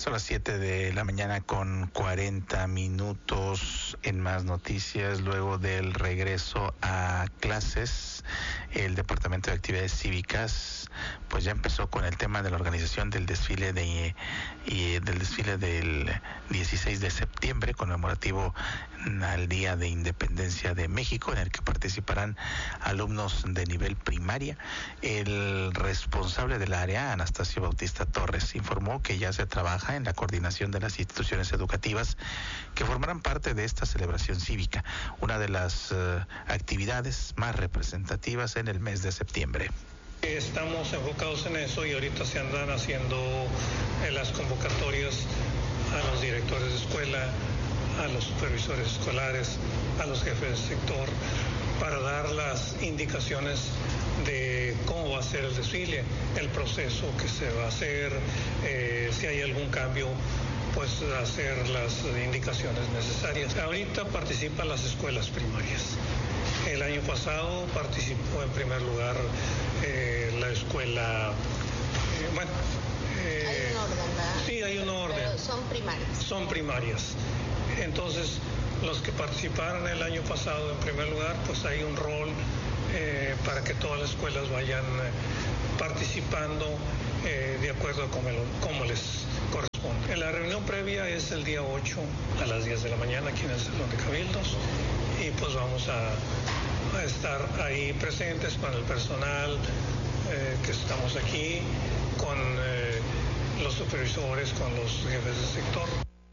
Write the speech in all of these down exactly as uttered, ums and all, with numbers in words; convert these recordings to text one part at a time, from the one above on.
Son las siete de la mañana con cuarenta minutos. En más noticias, luego del regreso a clases, el Departamento de Actividades Cívicas pues ya empezó con el tema de la organización del desfile de y del desfile del dieciséis de septiembre, conmemorativo al Día de Independencia de México, en el que participarán alumnos de nivel primaria. El responsable del área, Anastasio Bautista Torres, informó que ya se trabaja en la coordinación de las instituciones educativas que formarán parte de esta celebración cívica, una de las uh, actividades más representativas en el mes de septiembre. Estamos enfocados en eso y ahorita se andan haciendo en las convocatorias a los directores de escuela, a los supervisores escolares, a los jefes de sector, para dar las indicaciones de cómo va a ser el desfile, el proceso que se va a hacer, eh, si hay algún cambio, pues hacer las indicaciones necesarias. Ahorita participan las escuelas primarias. El año pasado participó en primer lugar eh, la escuela, eh, bueno, eh, hay un orden, ¿verdad? Sí, hay un orden. Pero son primarias. Son primarias. Entonces, los que participaron el año pasado en primer lugar, pues hay un rol eh, para que todas las escuelas vayan eh, participando eh, de acuerdo a cómo, cómo les corresponde. La reunión previa es el día ocho a las diez de la mañana aquí en el Salón de Cabildos y pues vamos a, a estar ahí presentes con el personal eh, que estamos aquí, con eh, los supervisores, con los jefes de sector.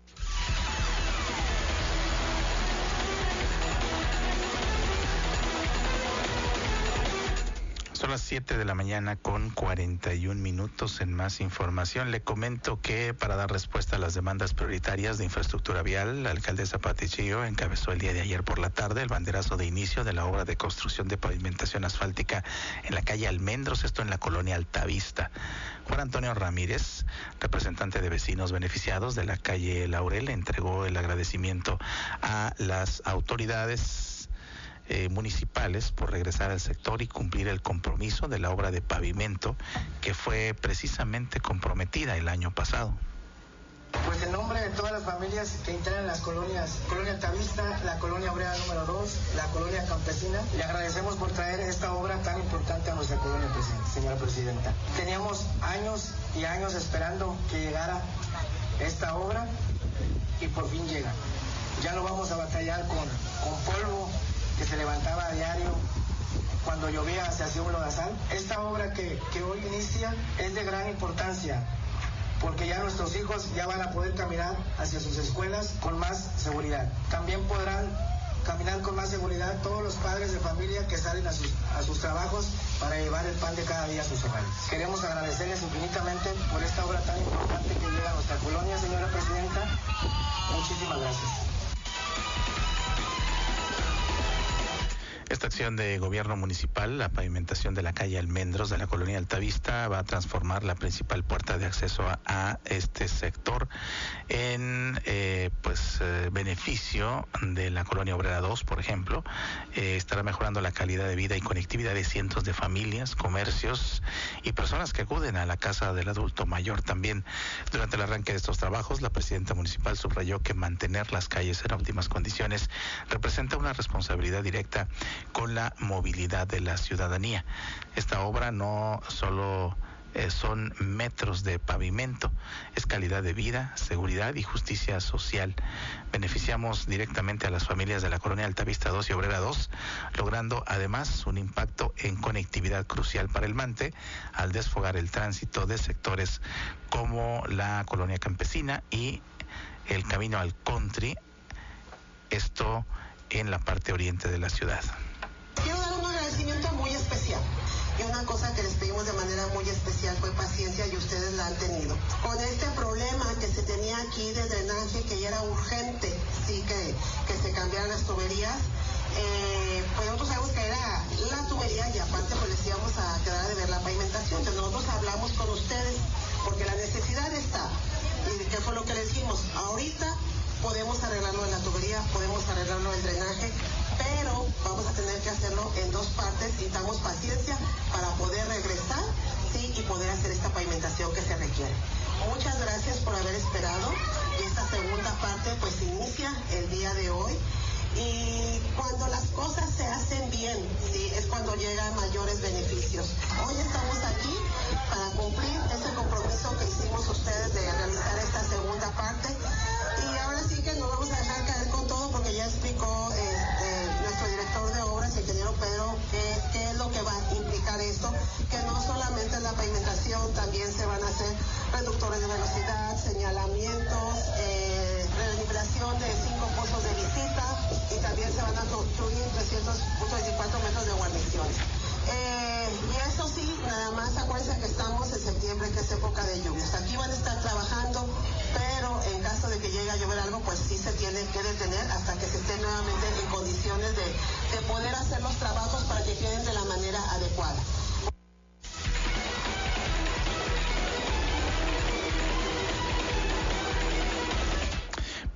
Son las siete de la mañana con cuarenta y un minutos. En más información, le comento que para dar respuesta a las demandas prioritarias de infraestructura vial, la alcaldesa Pati Chillo encabezó el día de ayer por la tarde el banderazo de inicio de la obra de construcción de pavimentación asfáltica en la calle Almendros, esto en la colonia Altavista. Juan Antonio Ramírez, representante de vecinos beneficiados de la calle Laurel, entregó el agradecimiento a las autoridades Eh, municipales por regresar al sector y cumplir el compromiso de la obra de pavimento que fue precisamente comprometida el año pasado. Pues en nombre de todas las familias que integran las colonias, Colonia Altavista, la Colonia Obrera número dos, la Colonia Campesina, le agradecemos por traer esta obra tan importante a nuestra colonia, señora presidenta. Teníamos años y años esperando que llegara esta obra y por fin llega. Ya no vamos a batallar con, con polvo que se levantaba a diario, cuando llovía se hacía un lodazal. Esta obra que, que hoy inicia es de gran importancia, porque ya nuestros hijos ya van a poder caminar hacia sus escuelas con más seguridad. También podrán caminar con más seguridad todos los padres de familia que salen a sus, a sus trabajos para llevar el pan de cada día a sus hogares. Queremos agradecerles infinitamente por esta obra tan importante que llega a nuestra colonia, señora presidenta. Muchísimas gracias. Esta acción de gobierno municipal, la pavimentación de la calle Almendros de la colonia Altavista, va a transformar la principal puerta de acceso a, a este sector en eh, pues eh, beneficio de la colonia Obrera dos, por ejemplo. Eh, estará mejorando la calidad de vida y conectividad de cientos de familias, comercios y personas que acuden a la casa del adulto mayor también. Durante el arranque de estos trabajos, la presidenta municipal subrayó que mantener las calles en óptimas condiciones representa una responsabilidad directa con la movilidad de la ciudadanía. Esta obra no solo eh, son metros de pavimento, es calidad de vida, seguridad y justicia social. Beneficiamos directamente a las familias de la colonia Altavista dos y Obrera dos, logrando además un impacto en conectividad crucial para el Mante al desfogar el tránsito de sectores como la colonia Campesina y el camino al country, esto en la parte oriente de la ciudad. Quiero dar un agradecimiento muy especial. Y una cosa que les pedimos de manera muy especial fue paciencia y ustedes la han tenido. Con este problema que se tenía aquí de drenaje, que ya era urgente, sí, que, que se cambiaran las tuberías, eh, pues nosotros sabemos que era la tubería y aparte pues les íbamos a quedar de ver la pavimentación. Entonces nosotros hablamos con ustedes porque la necesidad está. ¿Y qué fue lo que les dijimos? Ahorita podemos arreglarlo en la tubería, podemos arreglarlo en el drenaje, pero vamos a tener que hacerlo en dos partes. Necesitamos paciencia para poder regresar, sí, y poder hacer esta pavimentación que se requiere. Muchas gracias por haber esperado.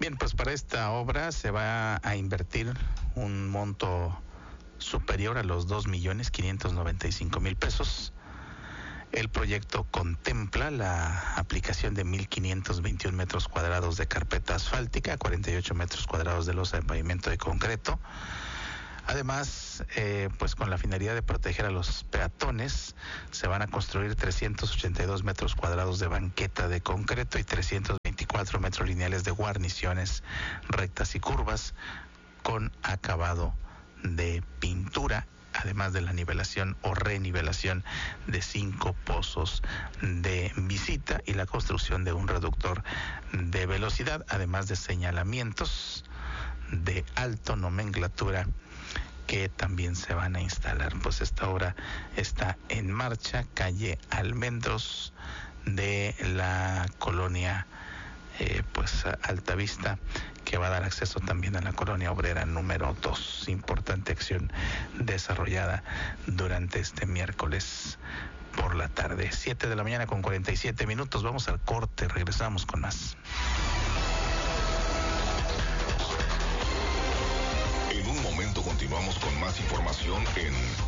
Bien, pues para esta obra se va a invertir un monto superior a los dos millones quinientos noventa y cinco mil pesos. El proyecto contempla la aplicación de mil quinientos veintiún metros cuadrados de carpeta asfáltica, cuarenta y ocho metros cuadrados de losa de pavimento de concreto. Además, eh, pues con la finalidad de proteger a los peatones, se van a construir trescientos ochenta y dos metros cuadrados de banqueta de concreto y trescientos veinticuatro metros lineales de guarniciones rectas y curvas con acabado de pintura, además de la nivelación o renivelación de cinco pozos de visita y la construcción de un reductor de velocidad, además de señalamientos de alto nomenclatura que también se van a instalar. Pues esta obra está en marcha, calle Almendros de la colonia eh, pues Altavista, que va a dar acceso también a la colonia obrera número dos. Importante acción desarrollada durante este miércoles por la tarde. siete de la mañana con cuarenta y siete minutos. Vamos al corte, regresamos con más. En un momento continuamos con más información en